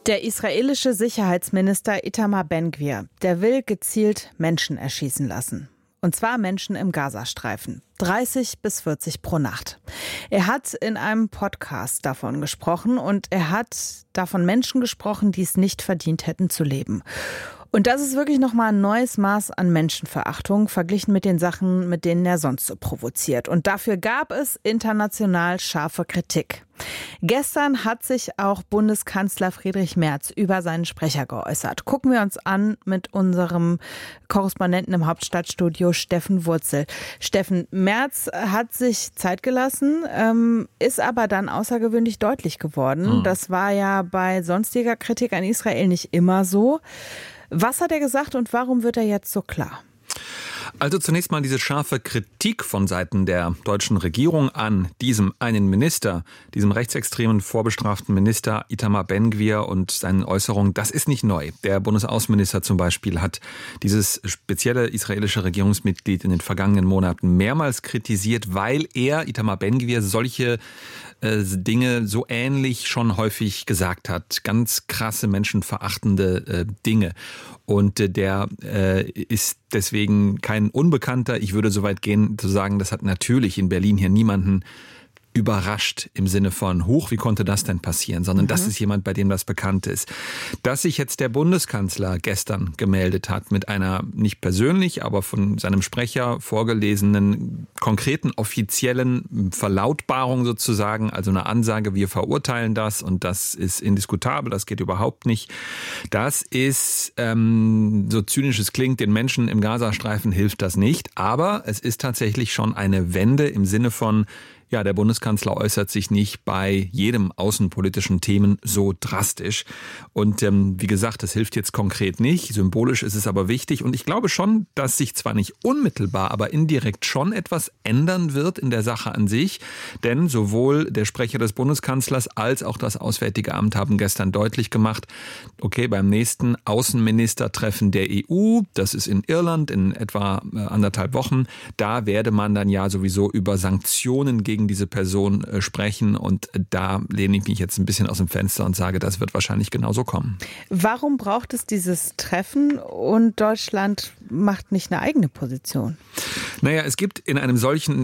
Der israelische Sicherheitsminister Itamar Ben-Gvir, der will gezielt Menschen erschießen lassen. Und zwar Menschen im Gazastreifen. 30 bis 40 pro Nacht. Er hat in einem Podcast davon gesprochen und er hat davon Menschen gesprochen, die es nicht verdient hätten zu leben. Und das ist wirklich nochmal ein neues Maß an Menschenverachtung, verglichen mit den Sachen, mit denen er sonst so provoziert. Und dafür gab es international scharfe Kritik. Gestern hat sich auch Bundeskanzler Friedrich Merz über seinen Sprecher geäußert. Gucken wir uns an mit unserem Korrespondenten im Hauptstadtstudio, Steffen Wurzel. Steffen, Merz hat sich Zeit gelassen, ist aber dann außergewöhnlich deutlich geworden. Das war ja bei sonstiger Kritik an Israel nicht immer so. Was hat er gesagt und warum wird er jetzt so klar? Also zunächst mal diese scharfe Kritik von Seiten der deutschen Regierung an diesem einen Minister, diesem rechtsextremen vorbestraften Minister Itamar Ben-Gvir und seinen Äußerungen, das ist nicht neu. Der Bundesaußenminister zum Beispiel hat dieses spezielle israelische Regierungsmitglied in den vergangenen Monaten mehrmals kritisiert, weil er, Itamar Ben-Gvir, solche Dinge so ähnlich schon häufig gesagt hat. Ganz krasse, menschenverachtende Dinge. Und der ist deswegen kein Unbekannter. Ich würde so weit gehen zu sagen, das hat natürlich in Berlin hier niemanden überrascht im Sinne von, wie konnte das denn passieren? Sondern das ist jemand, bei dem das bekannt ist. Dass sich jetzt der Bundeskanzler gestern gemeldet hat mit einer nicht persönlich, aber von seinem Sprecher vorgelesenen, konkreten, offiziellen Verlautbarung sozusagen, also eine Ansage, wir verurteilen das und das ist indiskutabel, das geht überhaupt nicht. Das ist, so zynisch es klingt, den Menschen im Gazastreifen hilft das nicht, aber es ist tatsächlich schon eine Wende im Sinne von, ja, der Bundeskanzler äußert sich nicht bei jedem außenpolitischen Themen so drastisch. Und wie gesagt, das hilft jetzt konkret nicht. Symbolisch ist es aber wichtig. Und ich glaube schon, dass sich zwar nicht unmittelbar, aber indirekt schon etwas ändern wird in der Sache an sich. Denn sowohl der Sprecher des Bundeskanzlers als auch das Auswärtige Amt haben gestern deutlich gemacht, okay, beim nächsten Außenministertreffen der EU, das ist in Irland in etwa 1,5 Wochen, da werde man dann ja sowieso über Sanktionen gegen diese Person sprechen und da lehne ich mich jetzt ein bisschen aus dem Fenster und sage, das wird wahrscheinlich genauso kommen. Warum braucht es dieses Treffen und Deutschland macht nicht eine eigene Position? Naja, ergibt in einem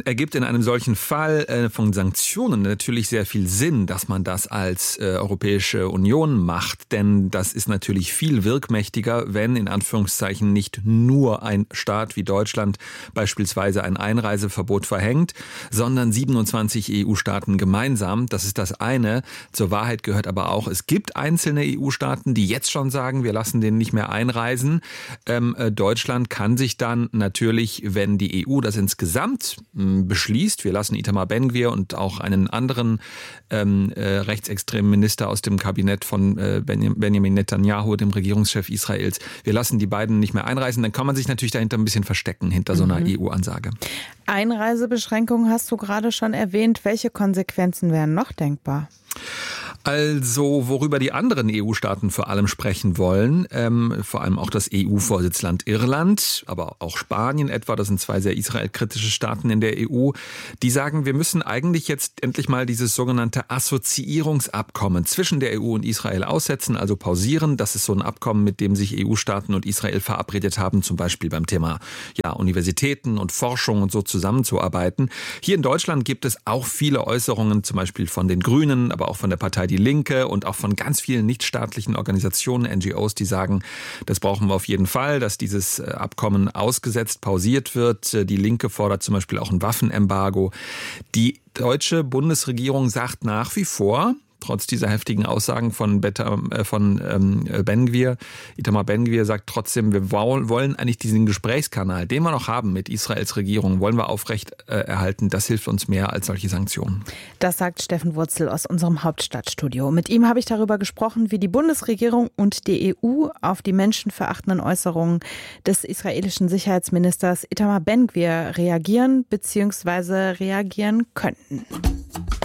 solchen Fall von Sanktionen natürlich sehr viel Sinn, dass man das als Europäische Union macht, denn das ist natürlich viel wirkmächtiger, wenn in Anführungszeichen nicht nur ein Staat wie Deutschland beispielsweise ein Einreiseverbot verhängt, sondern 27 EU-Staaten gemeinsam. Das ist das eine. Zur Wahrheit gehört aber auch, es gibt einzelne EU-Staaten, die jetzt schon sagen, wir lassen den nicht mehr einreisen. Deutschland kann sich dann natürlich, wenn die EU das insgesamt beschließt, wir lassen Itamar Ben-Gvir und auch einen anderen rechtsextremen Minister aus dem Kabinett von Benjamin Netanyahu, dem Regierungschef Israels, wir lassen die beiden nicht mehr einreisen, dann kann man sich natürlich dahinter ein bisschen verstecken, hinter so einer EU-Ansage. Einreisebeschränkungen hast du gerade schon erwähnt. Welche Konsequenzen wären noch denkbar? Also, worüber die anderen EU-Staaten vor allem sprechen wollen, vor allem auch das EU-Vorsitzland Irland, aber auch Spanien etwa, das sind 2 sehr israelkritische Staaten in der EU, die sagen, wir müssen eigentlich jetzt endlich mal dieses sogenannte Assoziierungsabkommen zwischen der EU und Israel aussetzen, also pausieren. Das ist so ein Abkommen, mit dem sich EU-Staaten und Israel verabredet haben, zum Beispiel beim Thema Universitäten und Forschung und so zusammenzuarbeiten. Hier in Deutschland gibt es auch viele Äußerungen, zum Beispiel von den Grünen, aber auch von der Partei Die Linke und auch von ganz vielen nichtstaatlichen Organisationen, NGOs, die sagen, das brauchen wir auf jeden Fall, dass dieses Abkommen ausgesetzt, pausiert wird. Die Linke fordert zum Beispiel auch ein Waffenembargo. Die deutsche Bundesregierung sagt nach wie vor, trotz dieser heftigen Aussagen von Ben-Gvir, Itamar Ben-Gvir sagt trotzdem, wir wollen eigentlich diesen Gesprächskanal, den wir noch haben mit Israels Regierung, wollen wir aufrecht erhalten. Das hilft uns mehr als solche Sanktionen. Das sagt Steffen Wurzel aus unserem Hauptstadtstudio. Mit ihm habe ich darüber gesprochen, wie die Bundesregierung und die EU auf die menschenverachtenden Äußerungen des israelischen Sicherheitsministers Itamar Ben-Gvir reagieren bzw. reagieren könnten.